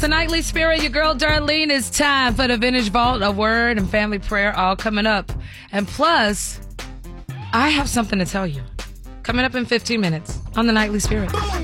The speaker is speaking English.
the Nightly Spirit. Your girl Darlene. It's time for the Vintage Vault, a word and family prayer all coming up. And plus, I have something to tell you. Coming up in 15 minutes on the Nightly Spirit.